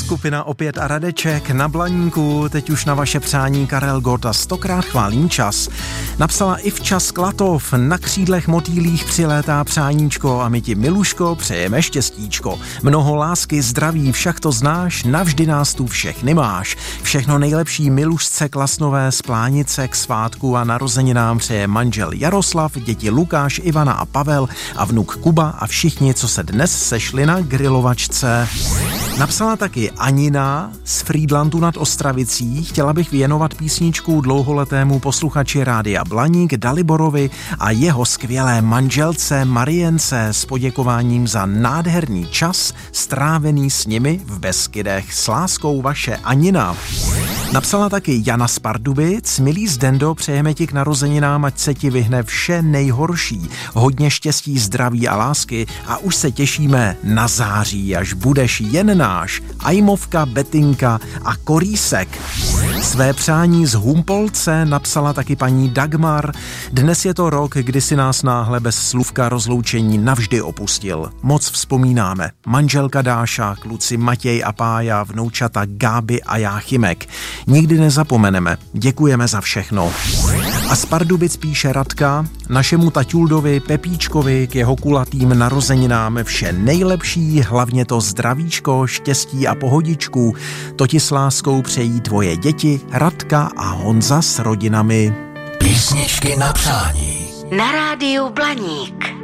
Skupina Opět a Radeček na Blaníku, teď už na vaše přání Karel Gott a 100krát chválím čas. Napsala Ivča z Klatov, na křídlech motýlích přilétá přáníčko a my ti, Miluško, přejeme štěstíčko. Mnoho lásky, zdraví, však to znáš, navždy nás tu všechny máš. Všechno nejlepší Milušce Klasnové z Plánice k svátku a narozeninám přeje manžel Jaroslav, děti Lukáš, Ivana a Pavel a vnuk Kuba a všichni, co se dnes sešli na grilovačce. Napsala taky Anina z Frýdlantu nad Ostravicí. Chtěla bych věnovat písničku dlouholetému posluchači Rádia Blaník Daliborovi a jeho skvělé manželce Marience s poděkováním za nádherný čas strávený s nimi v Beskydech. S láskou vaše Anina. Napsala taky Jana z Pardubic. Milý Zdendo, přejeme ti k narozeninám, ať se ti vyhne vše nejhorší. Hodně štěstí, zdraví a lásky a už se těšíme na září, až budeš jen náš. Ajmovka, Betinka a Korísek. Své přání z Humpolce napsala taky paní Dagmar. Dnes je to rok, kdy si nás náhle bez slůvka rozloučení navždy opustil. Moc vzpomínáme. Manželka Dáša, kluci Matěj a Pája, vnoučata Gáby a Jáchymek. Nikdy nezapomeneme. Děkujeme za všechno. A z Pardubic píše Radka, našemu taťuldovi Pepíčkovi k jeho kulatým narozeninám vše nejlepší, hlavně to zdravíčko, štěstí a pohodičku. To ti s láskou přejí tvoje děti Radka a Honza s rodinami. Písničky na přání. Na rádiu Blaník.